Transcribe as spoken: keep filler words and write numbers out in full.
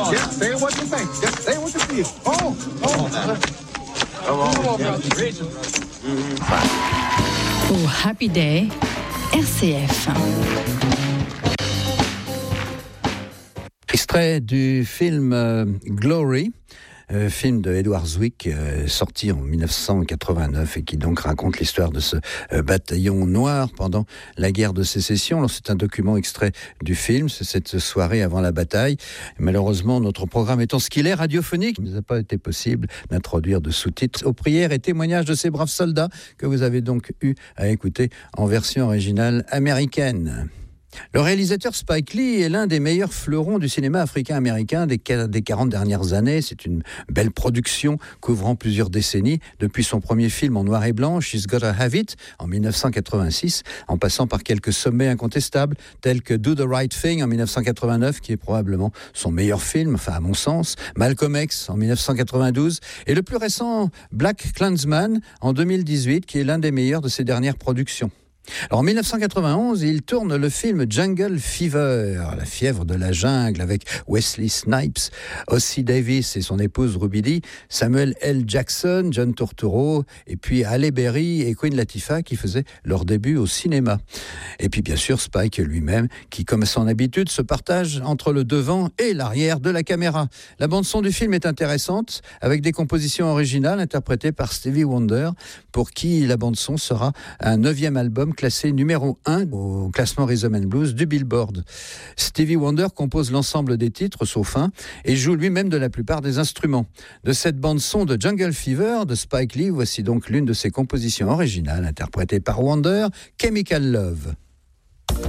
Just say what you think. Just say what you feel. Oh, oh. Oh, Happy Day, R C F. Extrait du film euh, Glory, euh, film de Edward Zwick, euh, sorti en dix-neuf cent quatre-vingt-neuf et qui donc raconte l'histoire de ce euh, bataillon noir pendant la guerre de sécession. Alors, c'est un document extrait du film, c'est cette soirée avant la bataille. Malheureusement, notre programme étant ce qu'il est radiophonique, il n'a pas été possible d'introduire de sous-titres aux prières et témoignages de ces braves soldats que vous avez donc eu à écouter en version originale américaine. Le réalisateur Spike Lee est l'un des meilleurs fleurons du cinéma africain-américain des quarante dernières années. C'est une belle production couvrant plusieurs décennies, depuis son premier film en noir et blanc, She's Gotta Have It, en dix-neuf cent quatre-vingt-six, en passant par quelques sommets incontestables, tels que Do the Right Thing en dix-neuf cent quatre-vingt-neuf, qui est probablement son meilleur film, enfin à mon sens, Malcolm X en dix-neuf cent quatre-vingt-douze, et le plus récent Black Klansman en deux mille dix-huit, qui est l'un des meilleurs de ses dernières productions. Alors, en dix-neuf cent quatre-vingt-onze, il tourne le film Jungle Fever, la fièvre de la jungle, avec Wesley Snipes, Ossie Davis et son épouse Ruby Dee, Samuel L. Jackson, John Turturro, et puis Halle Berry et Queen Latifah qui faisaient leur début au cinéma. Et puis bien sûr Spike lui-même, qui comme à son habitude se partage entre le devant et l'arrière de la caméra. La bande-son du film est intéressante, avec des compositions originales interprétées par Stevie Wonder, pour qui la bande-son sera un neuvième album classé numéro un au classement Rhythm and Blues du Billboard. Stevie Wonder compose l'ensemble des titres, sauf un, et joue lui-même de la plupart des instruments. De cette bande-son de Jungle Fever de Spike Lee, voici donc l'une de ses compositions originales interprétée par Wonder, Chemical Love.